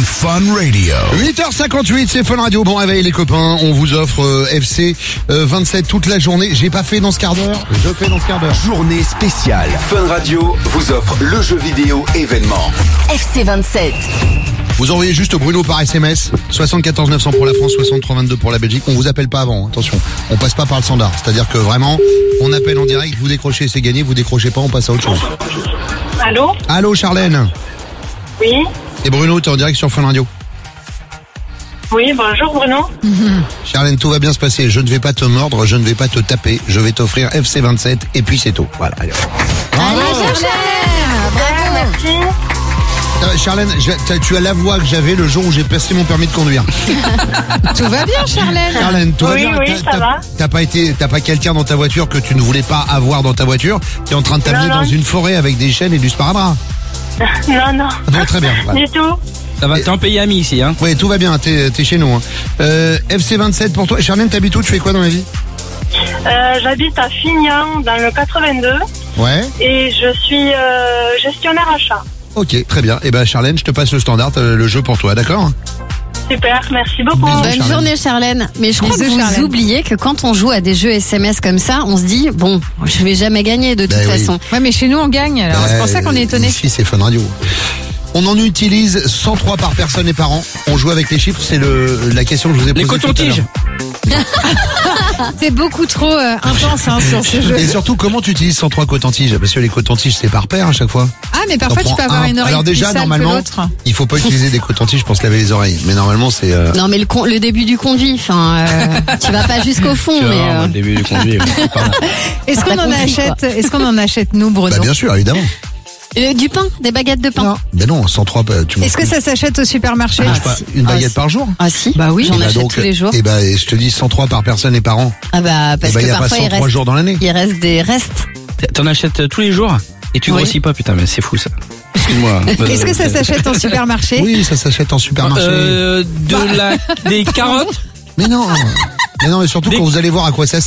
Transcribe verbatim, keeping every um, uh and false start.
Fun Radio. huit heures cinquante-huit, c'est Fun Radio. Bon réveil les copains, on vous offre euh, F C euh, vingt-sept toute la journée. J'ai pas fait dans ce quart d'heure, je fais dans ce quart d'heure. Journée spéciale. Fun Radio vous offre le jeu vidéo événement. F C vingt-sept. Vous envoyez juste Bruno par S M S, soixante-quatorze neuf cents pour la France, soixante-trois vingt-deux pour la Belgique. On vous appelle pas avant, attention. On passe pas par le standard. C'est-à-dire que vraiment, on appelle en direct, vous décrochez, c'est gagné, vous décrochez pas, on passe à autre chose. Allô? Allô Charlène? Oui. Et Bruno, t'es en direct sur Fun Radio. Oui, bonjour Bruno. Charlène, tout va bien se passer. Je ne vais pas te mordre, je ne vais pas te taper. Je vais t'offrir F C vingt-sept et puis c'est tout. Voilà, allez. Allez, Charlène! Bravo! Merci. Euh, Charlène, je- tu as la voix que j'avais le jour où j'ai passé mon permis de conduire. Tout va bien, Charlène? Charlène, tout va Oui, bien? oui, T'as- ça t'as- va. T'as pas été, t'as pas quelqu'un dans ta voiture que tu ne voulais pas avoir dans ta voiture qui est en train de t'amener Non, non. dans une forêt avec des chaînes et du sparadrap? Non, non. Bon, très bien. Voilà. Du tout. Ça va, t'es en pays ami ici, hein. Oui, tout va bien. T'es, t'es chez nous. Hein. Euh, F C vingt-sept pour toi. Charlène, t'habites où? Tu fais quoi dans la vie? Euh, J'habite à Fignan dans le quatre-vingt-deux Ouais. et je suis euh, gestionnaire achat. Ok, très bien. Et ben Charlène, je te passe le standard, euh, le jeu pour toi, d'accord? Super, merci beaucoup. Bisous. Bonne Charlène. journée Charlène. Mais je crois Bisous, que vous Charlène. oubliez que quand on joue à des jeux S M S comme ça, on se dit bon, je vais jamais gagner de toute Ben oui. façon. Ouais, mais chez nous, on gagne, alors c'est pour ça qu'on est étonnés. Ici, c'est Fun Radio. On en utilise cent trois par personne et par an. On joue avec les chiffres, c'est le la question que je vous ai posée. Les tout à cotons-tiges. l'heure. C'est beaucoup trop euh, intense hein, sur ce jeu. Et surtout, comment tu utilises cent trois cotons-tiges? Parce que les cotons-tiges, c'est par paire à chaque fois. Ah, mais parfois, T'en tu peux prends avoir un. une oreille Alors plus déjà, sale que normalement, l'autre. il faut pas utiliser des cotons-tiges pour se laver les oreilles. Mais normalement, c'est... euh, Non mais le, con- le début du conduit, enfin, euh, tu vas pas jusqu'au fond, Tu vas mais voir, moi, euh, le début du conduit. ouais, pardon. Est-ce qu'on T'as en compris, achète, est-ce qu'on en achète, nous, Bruno? Bah bien sûr, évidemment. euh, du pain, des baguettes de pain. Non. Mais non, cent trois, bah, tu Est-ce que ça s'achète au supermarché? tu manges pas si. une Ah, baguette si. par jour? Ah si, Bah oui. j'en Eh bah, achète donc, tous les jours. Et bah, je te dis cent trois par personne et par an. Ah bah Et parce bah, il que n'y a pas parfois il cent trois reste, jours dans l'année. il reste des restes. T'en achètes euh, tous les jours et tu Oui. grossis pas, putain, mais c'est fou ça. Excuse-moi. Est-ce que ça s'achète en supermarché? Oui, ça s'achète en supermarché. Euh, de la, des carottes. Mais non. Mais non, mais surtout Des- quand vous allez voir à quoi ça